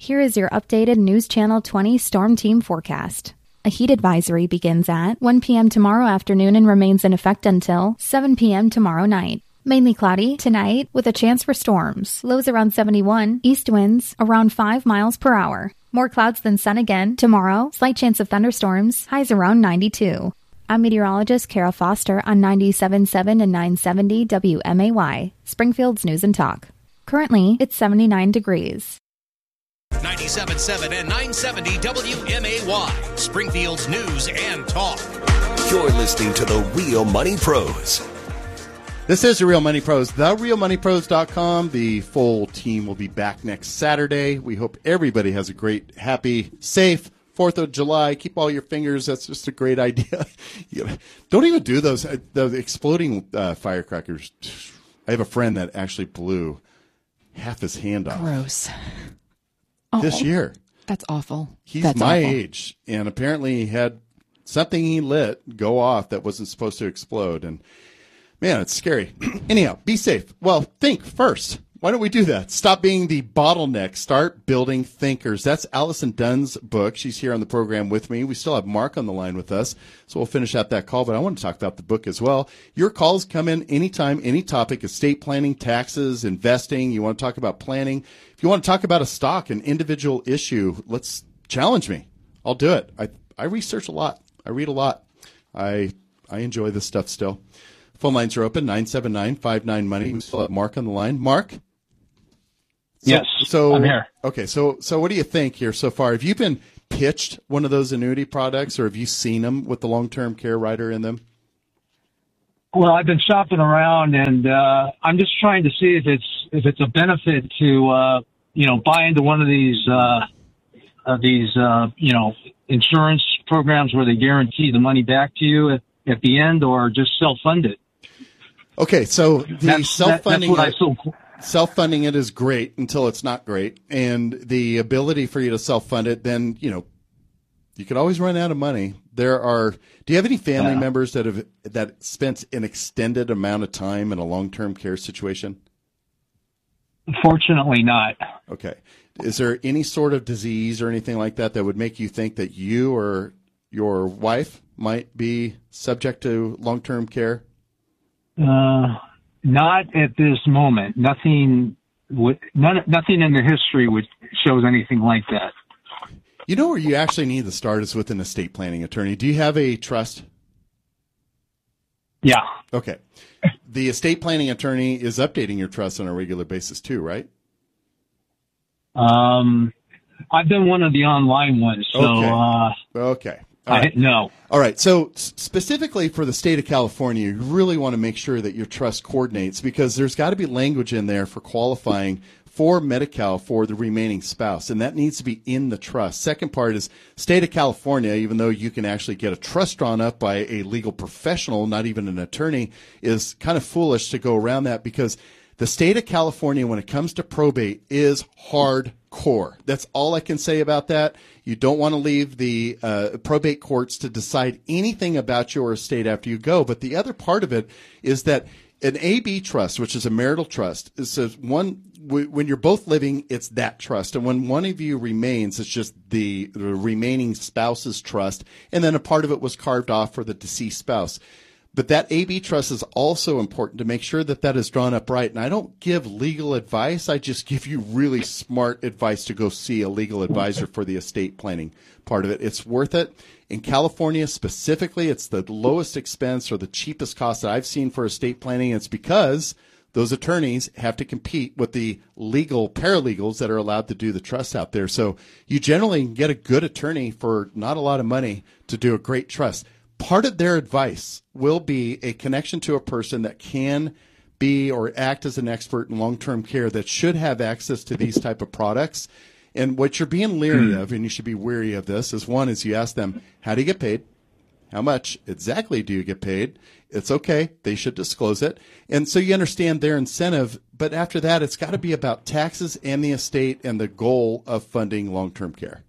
Here is your updated News Channel 20 Storm Team forecast. A heat advisory begins at 1 p.m. tomorrow afternoon and remains in effect until 7 p.m. tomorrow night. Mainly cloudy tonight with a chance for storms. Lows around 71, east winds around 5 miles per hour. More clouds than sun again tomorrow. Slight chance of thunderstorms. Highs around 92. I'm meteorologist Kara Foster on 97.7 and 970 WMAY, Springfield's News and Talk. Currently, it's 79 degrees. 97.7 and 970 WMAY, Springfield's News and Talk. You're listening to The Real Money Pros. This is The Real Money Pros, therealmoneypros.com. The full team will be back next Saturday. We hope everybody has a great, happy, safe 4th of July. Keep all your fingers. That's just a great idea. Don't even do those the exploding firecrackers. I have a friend that actually blew half his hand off. Gross. This year. That's awful. He's That's my awful. age, and apparently he had something he lit go off that wasn't supposed to explode. And, man, it's scary. Anyhow, be safe. Well, think first. Why don't we do that? Stop being the bottleneck. Start building thinkers. That's Allison Dunn's book. She's here on the program with me. We still have Mark on the line with us, so we'll finish out that call. But I want to talk about the book as well. Your calls come in anytime, any topic, estate planning, taxes, investing. You want to talk about planning. If you want to talk about a stock, an individual issue, let's challenge me. I'll do it. I research a lot. I read a lot. I enjoy this stuff still. Phone lines are open, 979-59-MONEY. We still have Mark on the line. Mark? Yes, I'm here. Okay, so what do you think here so far? Have you been pitched one of those annuity products, or have you seen them with the long-term care rider in them? Well, I've been shopping around, and I'm just trying to see if it's a benefit to buy into one of these insurance programs where they guarantee the money back to you at the end, or just self-fund it. Okay, so the self-funding. That's what Self-funding it is great until it's not great. And the ability for you to self-fund it, then, you could always run out of money. Do you have any family members that spent an extended amount of time in a long-term care situation? Unfortunately not. Okay. Is there any sort of disease or anything like that would make you think that you or your wife might be subject to long-term care? Not at this moment. Nothing in the history shows anything like that. You know where you actually need to start is with an estate planning attorney. Do you have a trust? Yeah. Okay. The estate planning attorney is updating your trust on a regular basis too, right? I've done one of the online ones. So, okay. No. All right. So specifically for the state of California, you really want to make sure that your trust coordinates, because there's got to be language in there for qualifying for Medi-Cal for the remaining spouse, and that needs to be in the trust. Second part is state of California, even though you can actually get a trust drawn up by a legal professional, not even an attorney, is kind of foolish to go around that, because the state of California, when it comes to probate, is hardcore. That's all I can say about that. You don't want to leave the probate courts to decide anything about your estate after you go. But the other part of it is that an AB trust, which is a marital trust, says when you're both living, it's that trust. And when one of you remains, it's just the remaining spouse's trust. And then a part of it was carved off for the deceased spouse. But that AB trust is also important to make sure that is drawn up right. And I don't give legal advice. I just give you really smart advice to go see a legal advisor for the estate planning part of it. It's worth it. In California specifically, it's the lowest expense or the cheapest cost that I've seen for estate planning. It's because those attorneys have to compete with the legal paralegals that are allowed to do the trust out there. So you generally can get a good attorney for not a lot of money to do a great trust. Part of their advice will be a connection to a person that can be or act as an expert in long-term care that should have access to these type of products. And what you're being leery of, and you should be wary of this, is one is you ask them, how do you get paid? How much exactly do you get paid? It's okay. They should disclose it. And so you understand their incentive. But after that, it's got to be about taxes and the estate and the goal of funding long-term care.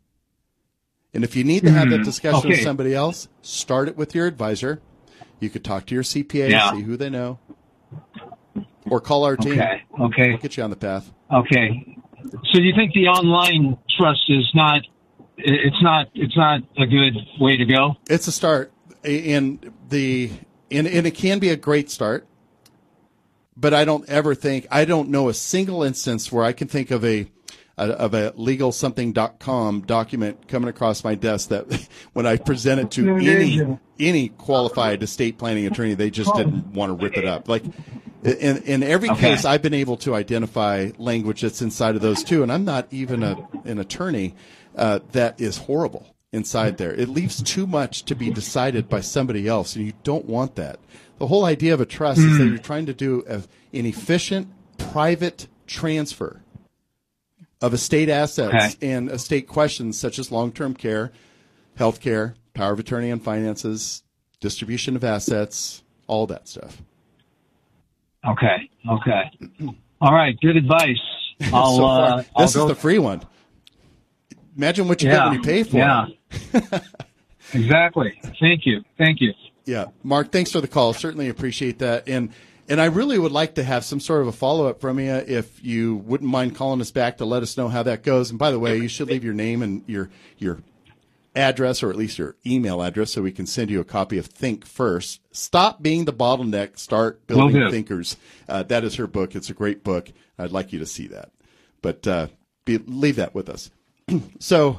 And if you need to have that discussion with somebody else, start it with your advisor. You could talk to your CPA, see who they know, or call our team. Okay. We'll get you on the path. Okay. So you think the online trust is not? It's not a good way to go. It's a start, and it can be a great start. But I don't know a single instance where I can think of a legalsomething.com document coming across my desk that when I present it to any qualified estate planning attorney, they just didn't want to rip it up. Like in every case, I've been able to identify language that's inside of those too, and I'm not even an attorney. That is horrible inside there. It leaves too much to be decided by somebody else, and you don't want that. The whole idea of a trust is that you're trying to do an efficient private transfer of estate assets and estate questions such as long-term care, health care, power of attorney on finances, distribution of assets, all that stuff. Okay. All right, good advice. This is the free one. Imagine what you get when you pay for it. Exactly. Thank you. Yeah. Mark, thanks for the call. Certainly appreciate that. And I really would like to have some sort of a follow-up from you if you wouldn't mind calling us back to let us know how that goes. And by the way, you should leave your name and your address, or at least your email address, so we can send you a copy of Think First. Stop being the bottleneck, start building thinkers. That is her book. It's a great book. I'd like you to see that. But leave that with us. So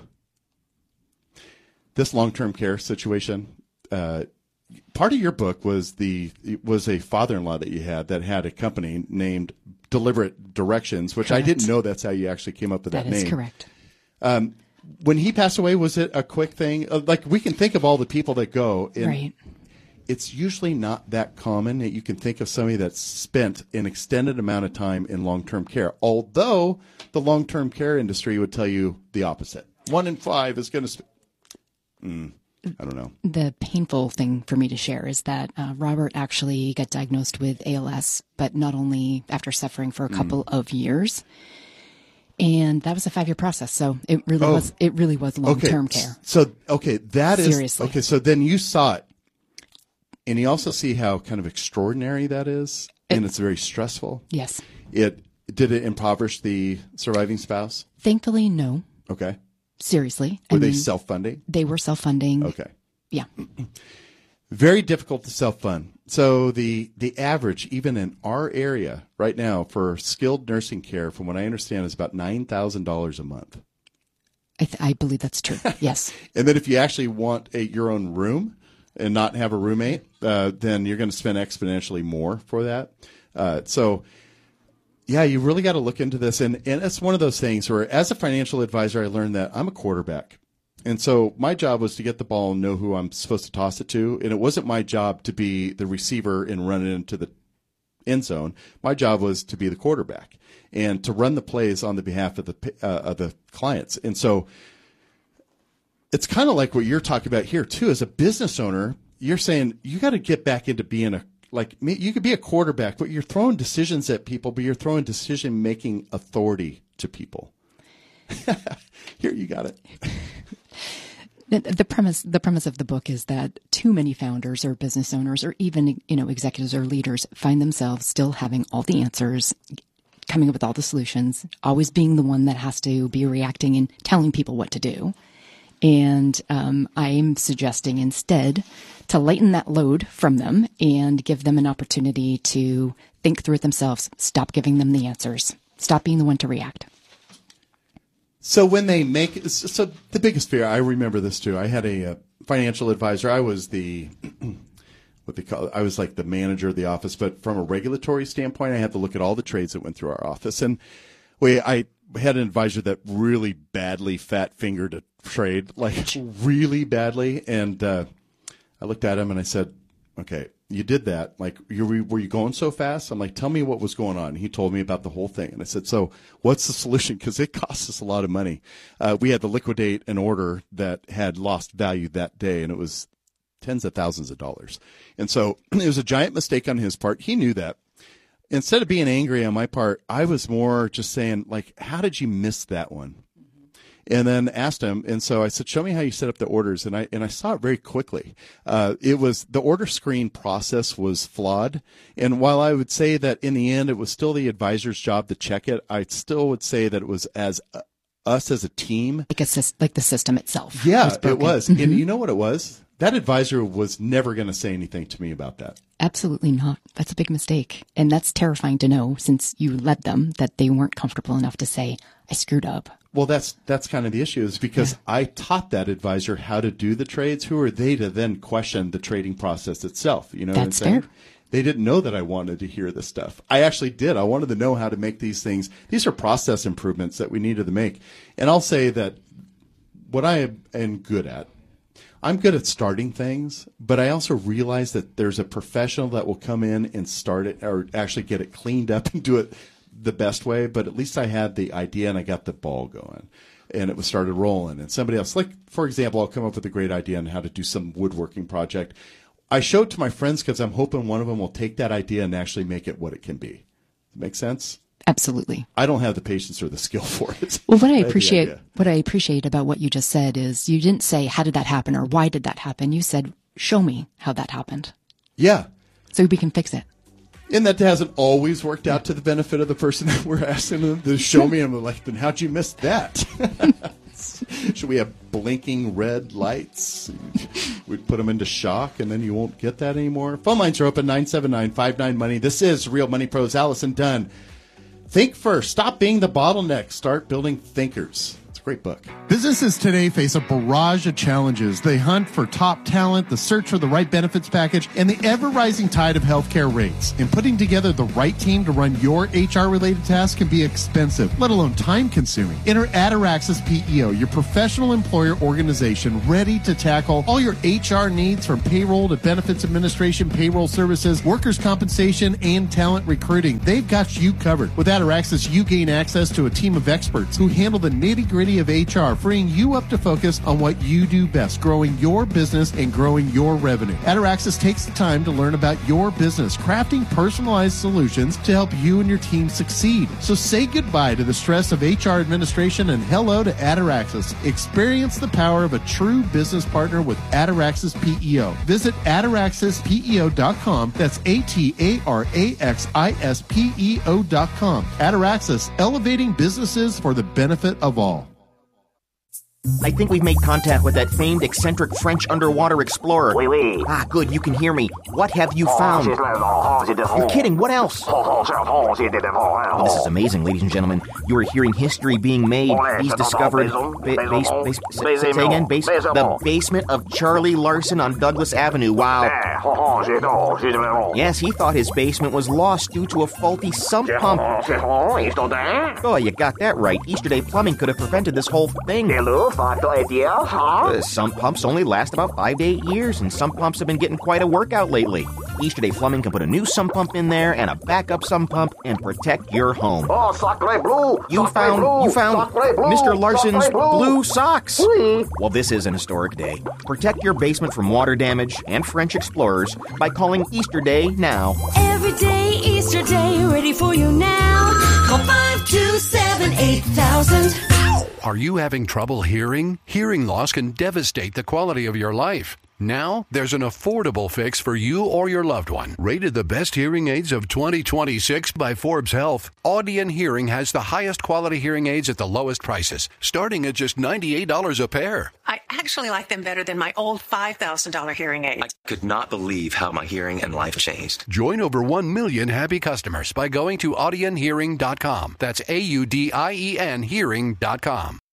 this long-term care situation, part of your book was a father-in-law that you had that had a company named Deliberate Directions, which correct. I didn't know that's how you actually came up with that name. That is correct. When he passed away, was it a quick thing? Like, we can think of all the people that go. Right. It's usually not that common that you can think of somebody that's spent an extended amount of time in long-term care, although the long-term care industry would tell you the opposite. 1 in 5 is going to I don't know. The painful thing for me to share is that Robert actually got diagnosed with ALS, but not only after suffering for a couple of years. And that was a 5-year process. So it really was long-term care. So, that is seriously. Okay. So then you saw it. And you also see how kind of extraordinary that is, and it's very stressful. Yes. Did it impoverish the surviving spouse? Thankfully, no. Okay. Seriously. Were they self-funding? They were self-funding. Okay. Yeah. Very difficult to self-fund. So the average, even in our area right now, for skilled nursing care, from what I understand, is about $9,000 a month. I believe that's true. Yes. And then if you actually want your own room and not have a roommate, then you're going to spend exponentially more for that. You really got to look into this. And it's one of those things where, as a financial advisor, I learned that I'm a quarterback. And so my job was to get the ball and know who I'm supposed to toss it to. And it wasn't my job to be the receiver and run it into the end zone. My job was to be the quarterback and to run the plays on the behalf of the clients. And so it's kind of like what you're talking about here, too. As a business owner, you're saying you got to get back into being you could be a quarterback, but you're throwing decisions at people, but you're throwing decision-making authority to people. Here, you got it. The premise of the book is that too many founders or business owners or even, executives or leaders find themselves still having all the answers, coming up with all the solutions, always being the one that has to be reacting and telling people what to do. And I'm suggesting instead to lighten that load from them and give them an opportunity to think through it themselves. Stop giving them the answers. Stop being the one to react. So when they the biggest fear, I remember this too. I had a financial advisor. I was I was like the manager of the office, but from a regulatory standpoint, I had to look at all the trades that went through our office. And I had an advisor that really badly fat-fingered a trade, like really badly. And I looked at him and I said, okay, you did that. Like, were you going so fast? I'm like, tell me what was going on. He told me about the whole thing. And I said, so what's the solution? Because it cost us a lot of money. We had to liquidate an order that had lost value that day, and it was tens of thousands of dollars. And so it was a giant mistake on his part. He knew that. Instead of being angry on my part, I was more just saying, like, how did you miss that one? and then asked him. And so I said, show me how you set up the orders. And I saw it very quickly. It was the order screen process was flawed. And while I would say that in the end, it was still the advisor's job to check it, I still would say that it was us as a team. Like the system itself. Yeah, it was. Mm-hmm. And you know what it was? That advisor was never going to say anything to me about that. Absolutely not. That's a big mistake. And that's terrifying to know, since you led them, that they weren't comfortable enough to say, I screwed up. Well, that's kind of the issue, is because I taught that advisor how to do the trades. Who are they to then question the trading process itself? You know what I'm saying? Fair. They didn't know that I wanted to hear this stuff. I actually did. I wanted to know how to make these things. These are process improvements that we needed to make. And I'll say that what I am good at, I'm good at starting things, but I also realize that there's a professional that will come in and start it, or actually get it cleaned up and do it the best way. But at least I had the idea and I got the ball going, and it was started rolling. And somebody else, like, for example, I'll come up with a great idea on how to do some woodworking project. I show it to my friends because I'm hoping one of them will take that idea and actually make it what it can be. Does that make sense? Absolutely. I don't have the patience or the skill for it. Well, what I appreciate about what you just said is you didn't say, how did that happen, or why did that happen? You said, show me how that happened. Yeah. So we can fix it. And that hasn't always worked out to the benefit of the person that we're asking them to show me. I'm like, then how'd you miss that? Should we have blinking red lights? We'd put them into shock, and then you won't get that anymore. Phone lines are open, 979-59-MONEY. This is Real Money Pros. Allison Dunn. Think first. Stop being the bottleneck. Start building thinkers. It's a great book. Businesses today face a barrage of challenges. They hunt for top talent, the search for the right benefits package, and the ever-rising tide of healthcare rates. And putting together the right team to run your HR-related tasks can be expensive, let alone time-consuming. Enter Ataraxis PEO, your professional employer organization ready to tackle all your HR needs, from payroll to benefits administration, payroll services, workers' compensation, and talent recruiting. They've got you covered. With Ataraxis, you gain access to a team of experts who handle the nitty-gritty of HR, freeing you up to focus on what you do best, growing your business and growing your revenue. Ataraxis takes the time to learn about your business, crafting personalized solutions to help you and your team succeed. So say goodbye to the stress of HR administration and hello to Ataraxis. Experience the power of a true business partner with Ataraxis PEO. Visit ataraxispeo.com. That's ATARAXISPEO.com. Ataraxis, elevating businesses for the benefit of all. I think we've made contact with that famed eccentric French underwater explorer. Oui, oui. Ah, good, you can hear me. What have you found? You're kidding, what else? Oh, this is amazing, ladies and gentlemen. You are hearing history being made. He's discovered... Say again, the basement of Charlie Larson on Douglas Avenue. Wow. Yes, he thought his basement was lost due to a faulty sump pump. Oh, you got that right. Easterday Plumbing could have prevented this whole thing. Sump pumps only last about 5 to 8 years, and sump pumps have been getting quite a workout lately. Easterday Plumbing can put a new sump pump in there and a backup sump pump and protect your home. Oh, sacré bleu! You found Mr. Larson's blue socks. Oui. Well, this is an historic day. Protect your basement from water damage and French explorers by calling Easterday now. Every day, Easter Day, ready for you now. Call 527-8000. Are you having trouble hearing? Hearing loss can devastate the quality of your life. Now, there's an affordable fix for you or your loved one. Rated the best hearing aids of 2026 by Forbes Health, Audion Hearing has the highest quality hearing aids at the lowest prices, starting at just $98 a pair. I actually like them better than my old $5,000 hearing aids. I could not believe how my hearing and life changed. Join over 1 million happy customers by going to audionhearing.com. That's AUDIEN hearing.com.